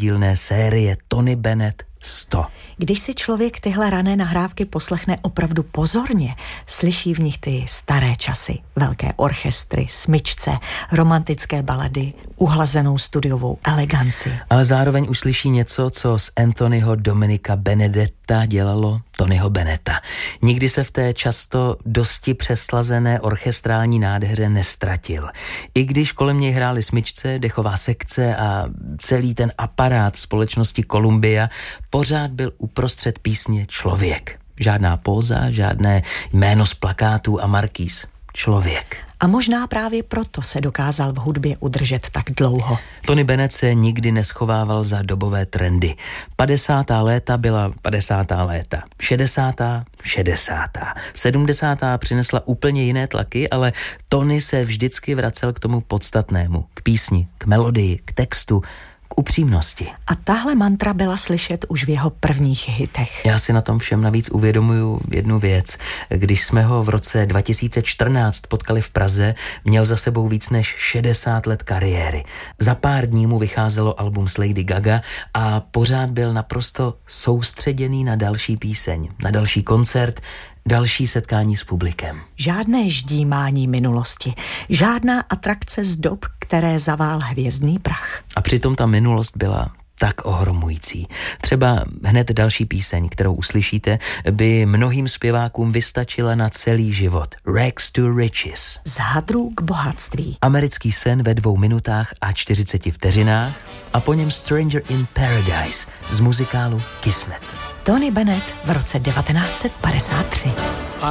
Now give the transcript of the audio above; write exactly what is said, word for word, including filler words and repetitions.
desítidílné série Tony Bennett sto. Když si člověk tyhle rané nahrávky poslechne opravdu pozorně, slyší v nich ty staré časy, velké orchestry, smyčce, romantické balady, uhlazenou studiovou eleganci. Ale zároveň uslyší něco, co z Anthonyho Dominika Benedetta dělalo Tonyho Bennetta. Nikdy se v té často dosti přeslazené orchestrální nádheře nestratil. I když kolem něj hrály smyčce, dechová sekce a celý ten aparát společnosti Columbia, pořád byl uprostřed písně člověk. Žádná póza, žádné jméno z plakátů a markýz. Člověk. A možná právě proto se dokázal v hudbě udržet tak dlouho. Tony Bennett se nikdy neschovával za dobové trendy. padesátá léta byla padesátá léta. šedesátá šedesátá. sedmdesátá přinesla úplně jiné tlaky, ale Tony se vždycky vracel k tomu podstatnému. K písni, k melodii, k textu, k upřímnosti. A tahle mantra byla slyšet už v jeho prvních hitech. Já si na tom všem navíc uvědomuju jednu věc. Když jsme ho v roce dva tisíce čtrnáct potkali v Praze, měl za sebou víc než šedesát let kariéry. Za pár dní mu vycházelo album s Lady Gaga a pořád byl naprosto soustředěný na další píseň, na další koncert, další setkání s publikem. Žádné ždímání minulosti, žádná atrakce z dob, které zavál hvězdný prach. A přitom ta minulost byla tak ohromující. Třeba hned další píseň, kterou uslyšíte, by mnohým zpěvákům vystačila na celý život. Rags to Riches. Z hadrů k bohatství. Americký sen ve dvou minutách a čtyřiceti vteřinách a po něm Stranger in Paradise z muzikálu Kismet. Tony Bennett v roce devatenáct set padesát tři.